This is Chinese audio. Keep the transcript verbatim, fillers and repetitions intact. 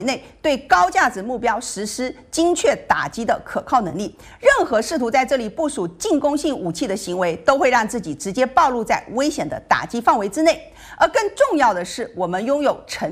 内对高价值目标实施精确打击的可靠能力。任何试图在这里部署进攻性武器的行为，都会让自己直接暴露在危险的打击范围之内。而更重要的是，我们拥有成